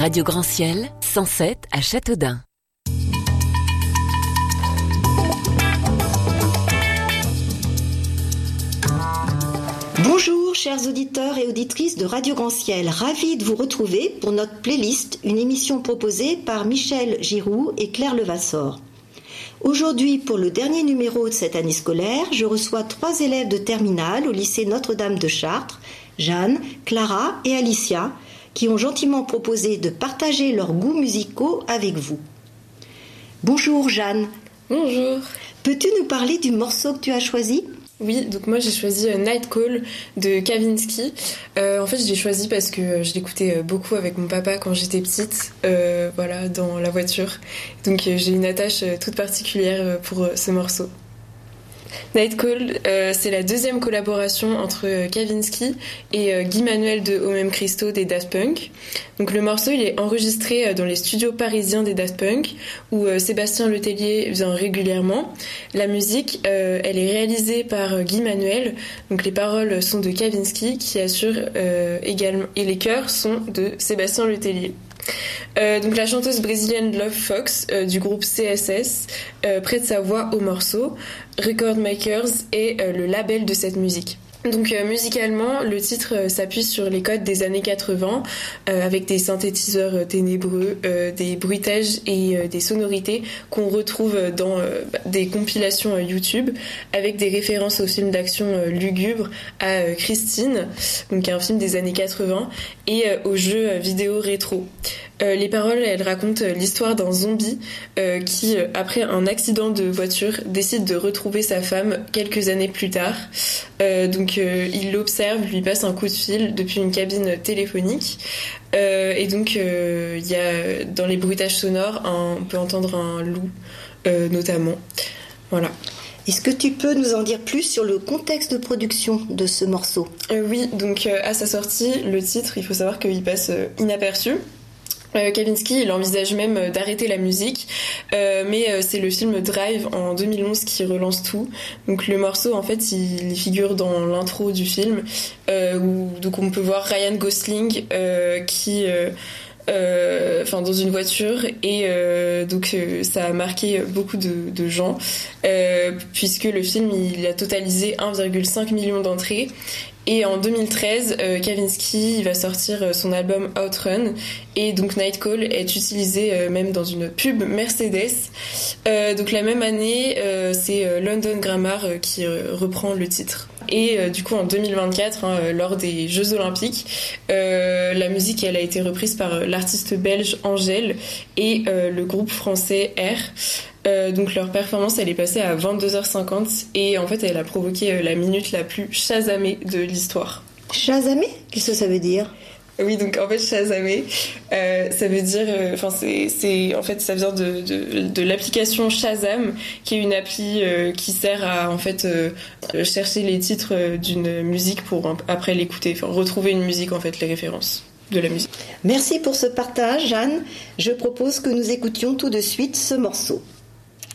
Radio Grand Ciel, 107 à Châteaudun. Bonjour chers auditeurs et auditrices de Radio Grand Ciel, ravi de vous retrouver pour notre playlist, une émission proposée par Michel Giroux et Claire Levasseur. Aujourd'hui, pour le dernier numéro de cette année scolaire, je reçois 3 élèves de terminale au lycée Notre-Dame de Chartres, Jeanne, Clara et Alicia, qui ont gentiment proposé de partager leurs goûts musicaux avec vous. Bonjour Jeanne. Bonjour. Peux-tu nous parler du morceau que tu as choisi ? Oui, donc moi j'ai choisi Night Call de Kavinsky. En fait je l'ai choisi parce que je l'écoutais beaucoup avec mon papa quand j'étais petite, dans la voiture. Donc j'ai une attache toute particulière pour ce morceau. Night Call, c'est la 2e collaboration entre Kavinsky et Guy Manuel de Au Même Christo des Daft Punk. Donc le morceau il est enregistré dans les studios parisiens des Daft Punk où Sébastien Letellier vient régulièrement. La musique elle est réalisée par Guy Manuel, donc les paroles sont de Kavinsky qui assure également, et les chœurs sont de Sébastien Letellier. Donc la chanteuse brésilienne Love Fox du groupe CSS prête sa voix au morceau. Record Makers est le label de cette musique. Donc musicalement, le titre s'appuie sur les codes des années 80 avec des synthétiseurs ténébreux, des bruitages et des sonorités qu'on retrouve dans des compilations YouTube avec des références au film d'action lugubre, à Christine, donc un film des années 80, et aux jeux vidéo rétro. Les paroles, elles racontent l'histoire d'un zombie qui, après un accident de voiture, décide de retrouver sa femme quelques années plus tard. Il l'observe, lui passe un coup de fil depuis une cabine téléphonique. Il y a dans les bruitages sonores, on peut entendre un loup, notamment. Voilà. Est-ce que tu peux nous en dire plus sur le contexte de production de ce morceau ? Oui, donc à sa sortie, le titre, il faut savoir qu'il passe inaperçu. Kavinsky, il envisage même d'arrêter la musique, mais c'est le film Drive en 2011 qui relance tout. Donc le morceau, en fait, il figure dans l'intro du film, où donc on peut voir Ryan Gosling dans une voiture, et ça a marqué beaucoup de gens, puisque le film il a totalisé 1,5 million d'entrées. Et en 2013, Kavinsky va sortir son album Outrun, et donc Night Call est utilisé même dans une pub Mercedes. Donc la même année, c'est London Grammar qui reprend le titre. Et du coup en 2024, lors des Jeux Olympiques, la musique elle a été reprise par l'artiste belge Angèle et le groupe français R. Donc leur performance elle est passée à 22h50 et en fait elle a provoqué la minute la plus chasamée de l'histoire. Chasamée ? Qu'est-ce que ça veut dire ? Oui, donc en fait chasamer, ça veut dire, ça vient de l'application Shazam, qui est une appli qui sert à chercher les titres d'une musique pour après l'écouter, retrouver une musique en fait, les références de la musique. Merci pour ce partage, Jeanne. Je propose que nous écoutions tout de suite ce morceau.